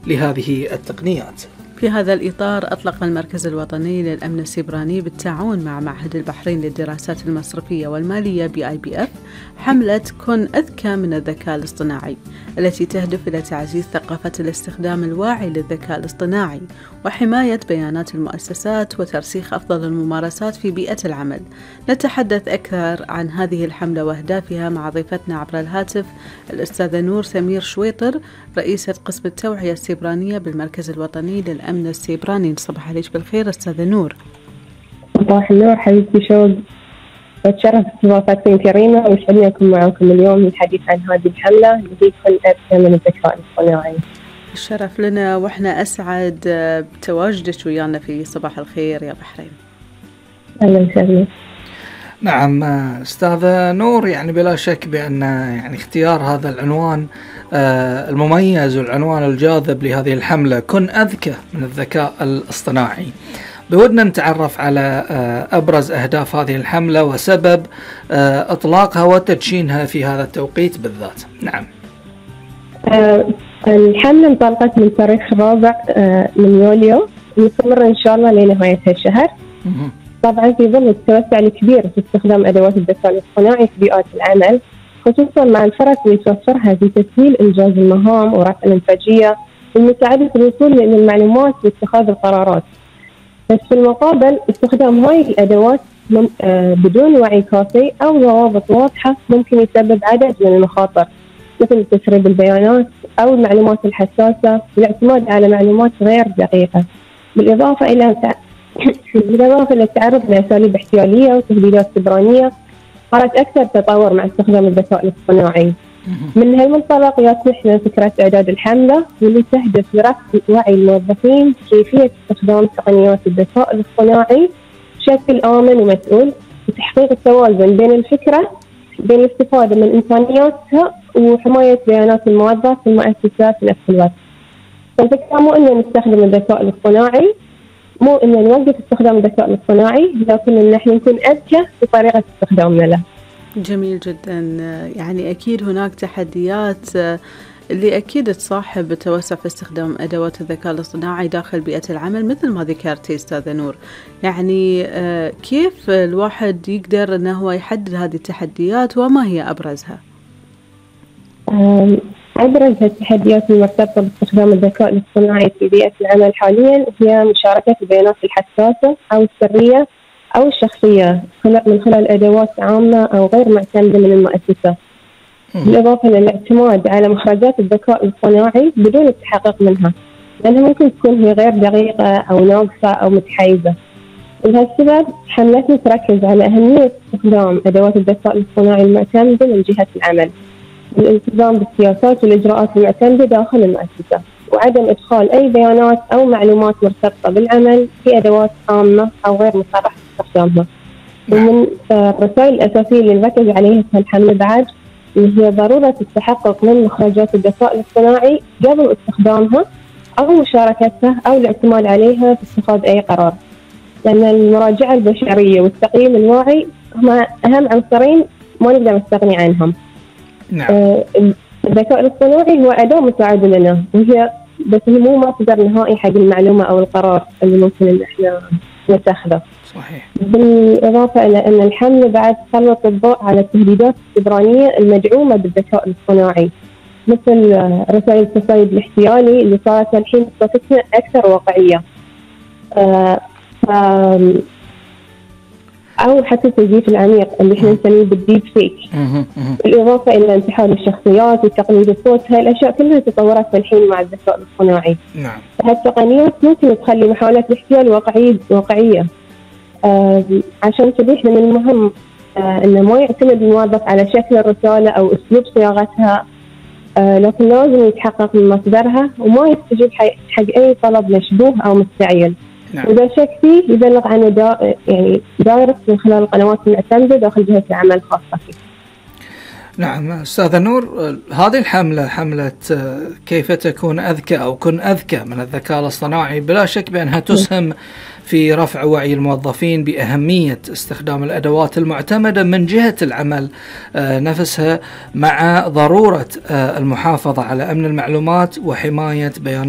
لهذه التقنيات. في هذا الإطار أطلق المركز الوطني للأمن السيبراني بالتعاون مع معهد البحرين للدراسات المصرفية والمالية BIBF حملة كن أذكى من الذكاء الاصطناعي، التي تهدف إلى تعزيز ثقافة الاستخدام الواعي للذكاء الاصطناعي وحماية بيانات المؤسسات وترسيخ أفضل الممارسات في بيئة العمل. نتحدث أكثر عن هذه الحملة وأهدافها مع ضيفتنا عبر الهاتف الأستاذة نور سمير شويطر، رئيسة قسم التوعية السيبرانية بالمركز الوطني للأمن السيبراني. صباح عليك بالخير أستاذة نور. صباح النور حبيبتي، شوق أتشرف باستضافتكم كريمة ويسعدني أكون معكم اليوم للحديث عن هذه الحملة اللي هي كن أذكى من الذكاء الاصطناعي. الشرف لنا وإحنا أسعد بتواجدك ويانا في صباح الخير يا بحرين. أهلا وسهلا. نعم أستاذة نور، يعني بلا شك بأن يعني اختيار هذا العنوان المميز والعنوان الجاذب لهذه الحملة كن أذكى من الذكاء الاصطناعي، بودنا نتعرف على أبرز أهداف هذه الحملة وسبب إطلاقها وتدشينها في هذا التوقيت بالذات. نعم. الحملة انطلقت من تاريخ 4 من يوليو، مستمرة إن شاء الله لنهاية هالشهر. طبعا في ظل التوسع الكبير في استخدام أدوات الذكاء الاصطناعي في بيئات العمل، خصوصا مع الفرص اللي توفرها في تسهيل إنجاز المهام ورفع الإنتاجية ومساعدة الوصول للمعلومات واتخاذ القرارات. بس في المقابل استخدام هاي الأدوات بدون وعي كافي أو ضوابط واضحة ممكن يسبب عدد من المخاطر، مثل تسريب البيانات أو المعلومات الحساسة والاعتماد على معلومات غير دقيقة، بالإضافة إلى التعرض لأساليب احتيالية وتهديدات سيبرانية صارت أكثر تطور مع استخدام الذكاء الاصطناعي. من هالمنطلق يطمح فكرة إعداد الحملة واللي تهدف لرفع وعي الموظفين كيفية استخدام تقنيات الذكاء الاصطناعي بشكل آمن ومسؤول، وتحقيق التوازن بين الاستفادة من إمكانياتها وحماية بيانات الموظف والمؤسسة في نفس الوقت. فالفكرة مو إن نستخدم الذكاء الاصطناعي، مو إن نوقف استخدام الذكاء الاصطناعي، لكن إن احنا نكون أذكى في طريقة استخدامنا له. جميل جدا. يعني أكيد هناك تحديات اللي أكيد تصاحب التوسع في استخدام أدوات الذكاء الاصطناعي داخل بيئة العمل مثل ما ذكرتي أستاذة نور. يعني كيف الواحد يقدر أنه هو يحدد هذه التحديات وما هي أبرزها؟ أبرز التحديات المرتبطة باستخدام الذكاء الاصطناعي في بيئة العمل حاليا هي مشاركة البيانات الحساسة أو السرية أو الشخصية من خلال أدوات عامة أو غير معتمدة من المؤسسة، بالإضافة للاعتماد على مخرجات الذكاء الاصطناعي بدون التحقق منها، لأنها ممكن تكون هي غير دقيقة أو ناقصة أو متحيزة. لهالسبب حملتنا تركز على أهمية استخدام أدوات الذكاء الاصطناعي المعتمدة من جهة العمل، والالتزام بالسياسات والإجراءات المعتمدة داخل المؤسسة، وعدم إدخال أي بيانات أو معلومات مرتبطة بالعمل في أدوات عامة أو غير مصرح باستخدامها. ومن الرسائل الأساسية اللي نركز عليها في الحملة بعد هي ضرورة التحقق من مخرجات الذكاء الاصطناعي قبل استخدامها أو مشاركتها أو الاعتماد عليها في اتخاذ أي قرار، لأن المراجعة البشرية والتقييم الواعي هما أهم عنصرين ما نقدر نستغني عنهم. نعم. الذكاء الاصطناعي هو أداة مساعدة لنا، وهي بس مو مصدر نهائي حق المعلومة أو القرار اللي ممكن إن إحنا نتخذه. صحيح. بالإضافة إلى أن الحملة بعد تسلط الضوء على التهديدات السيبرانية المدعومة بالذكاء الاصطناعي، مثل رسائل التصيد الاحتيالي اللي صارت الحين بصفتنا أكثر واقعية، أو حتى التزييف العميق اللي احنا نسميه بالديب فيك، بالإضافة إلى انتحال الشخصيات وتقليد الصوت. هاي الأشياء كلها تطورت الحين مع الذكاء الاصطناعي. نعم. هالتقنيات ممكن تخلي محاولات الاحتيال واقعية. عشان كذا احنا من المهم إنه ما يعتمد الموظف على شكل الرسالة أو أسلوب صياغتها، لكن لازم يتحقق من مصدرها وما يستجيب حق أي طلب مشبوه أو مستعجل. نعم. وإذا شك فيه يبلغ عنه دايركت من خلال القنوات المعتمدة داخل جهة العمل الخاصة فيه. نعم أستاذة نور، هذه الحملة حملة كيف تكون أذكى أو كن أذكى من الذكاء الاصطناعي، بلا شك بأنها تسهم في رفع وعي الموظفين بأهمية استخدام الأدوات المعتمدة من جهة العمل نفسها، مع ضرورة المحافظة على أمن المعلومات وحماية بيانات